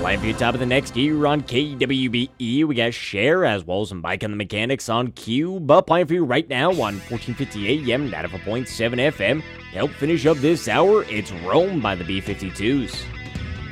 Playing for you top of the next year on KWBE, we got Cher as well as some Mike and the Mechanics on Q, but playing for you right now on 1450 AM, 94.7 FM. To help finish up this hour, it's Rome by the B-52s.